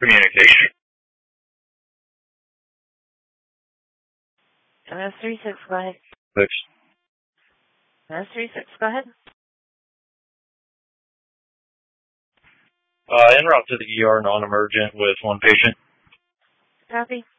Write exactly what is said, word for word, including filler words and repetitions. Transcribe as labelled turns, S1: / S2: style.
S1: Communication.
S2: M S three six, go ahead.
S1: Six.
S2: M S three six, go ahead.
S1: Uh, en route to the E R, non-emergent with one patient.
S2: Copy.